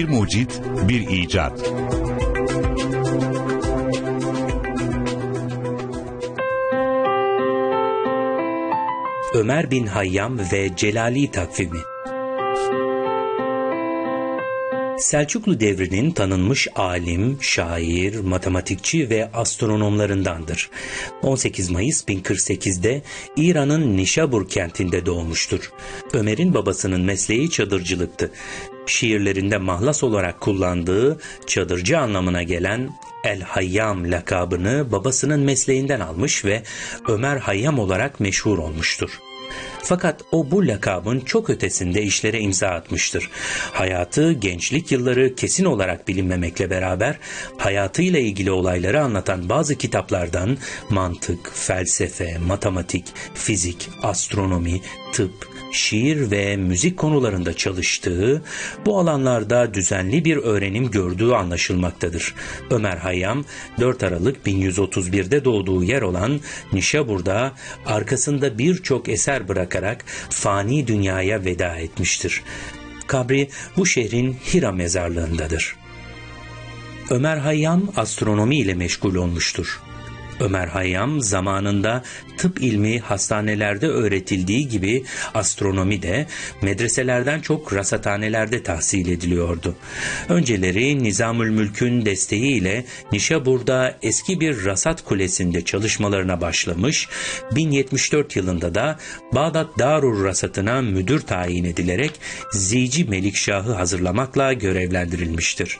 mucit, bir icat. Ömer bin Hayyam ve Celali takvimi. Selçuklu devrinin tanınmış alim, şair, matematikçi ve astronomlarındandır. 18 Mayıs 1048'de İran'ın Nişabur kentinde doğmuştur. Ömer'in babasının mesleği çadırcılıktı. Şiirlerinde mahlas olarak kullandığı çadırcı anlamına gelen El-Hayyam lakabını babasının mesleğinden almış ve Ömer Hayyam olarak meşhur olmuştur. Fakat o bu lakabın çok ötesinde işlere imza atmıştır. Hayatı, gençlik yılları kesin olarak bilinmemekle beraber hayatıyla ilgili olayları anlatan bazı kitaplardan mantık, felsefe, matematik, fizik, astronomi, tıp, şiir ve müzik konularında çalıştığı, bu alanlarda düzenli bir öğrenim gördüğü anlaşılmaktadır. Ömer Hayyam, 4 Aralık 1131'de doğduğu yer olan Nişabur'da arkasında birçok eser bırakarak fani dünyaya veda etmiştir. Kabri bu şehrin Hira mezarlığındadır. Ömer Hayyam astronomi ile meşgul olmuştur. Ömer Hayyam zamanında tıp ilmi hastanelerde öğretildiği gibi astronomi de medreselerden çok rasathanelerde tahsil ediliyordu. Önceleri Nizamülmülk'ün desteğiyle Nişabur'da eski bir rasat kulesinde çalışmalarına başlamış, 1074 yılında da Bağdat Darur Rasat'ına müdür tayin edilerek Zici Melikşah'ı hazırlamakla görevlendirilmiştir.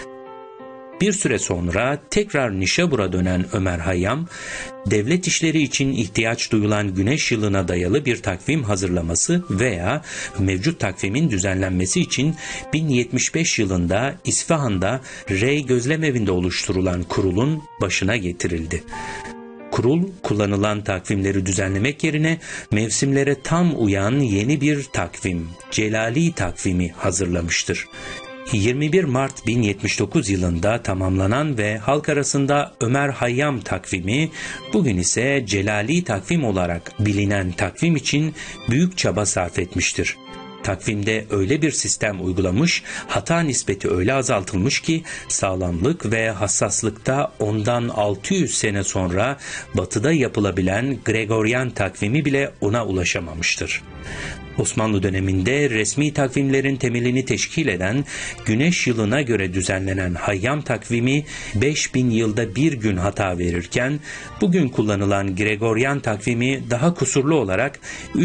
Bir süre sonra tekrar Nişabur'a dönen Ömer Hayyam, devlet işleri için ihtiyaç duyulan güneş yılına dayalı bir takvim hazırlaması veya mevcut takvimin düzenlenmesi için 1075 yılında İsfahan'da Rey Gözlemevinde oluşturulan kurulun başına getirildi. Kurul, kullanılan takvimleri düzenlemek yerine mevsimlere tam uyan yeni bir takvim, Celali takvimi hazırlamıştır. 21 Mart 1079 yılında tamamlanan ve halk arasında Ömer Hayyam takvimi, bugün ise Celali takvim olarak bilinen takvim için büyük çaba sarf etmiştir. Takvimde öyle bir sistem uygulamış, hata nispeti öyle azaltılmış ki sağlamlık ve hassaslıkta ondan 600 sene sonra batıda yapılabilen Gregoryan takvimi bile ona ulaşamamıştır. Osmanlı döneminde resmi takvimlerin temelini teşkil eden güneş yılına göre düzenlenen Hayyam takvimi 5000 yılda bir gün hata verirken bugün kullanılan Gregoryan takvimi daha kusurlu olarak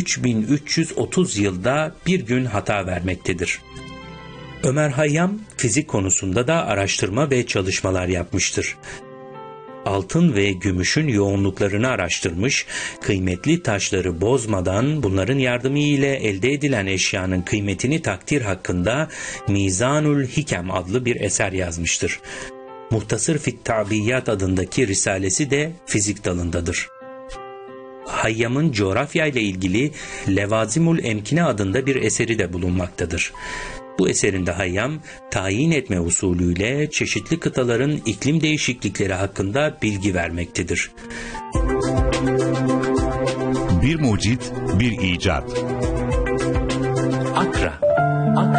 3330 yılda bir gün hata vermektedir. Ömer Hayyam fizik konusunda da araştırma ve çalışmalar yapmıştır. Altın ve gümüşün yoğunluklarını araştırmış, kıymetli taşları bozmadan bunların yardımı ile elde edilen eşyanın kıymetini takdir hakkında Mizanul Hikem adlı bir eser yazmıştır. Muhtasır fit Tabiyyat adındaki risalesi de fizik dalındadır. Hayyam'ın coğrafya ile ilgili Levazimul Emkine adında bir eseri de bulunmaktadır. Bu eserinde Hayyam, tayin etme usulüyle çeşitli kıtaların iklim değişiklikleri hakkında bilgi vermektedir. Bir mucit, bir icat. Akra.